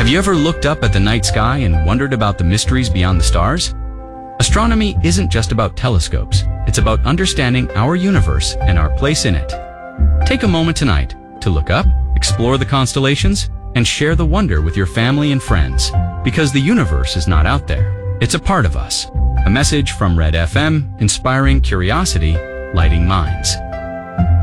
Have you ever looked up at the night sky and wondered about the mysteries beyond the stars? Astronomy isn't just about telescopes. It's about understanding our universe and our place in it. Take a moment tonight to look up, explore the constellations, and share the wonder with your family and friends. Because the universe is not out there. It's a part of us. A message from Red FM, inspiring curiosity, lighting minds.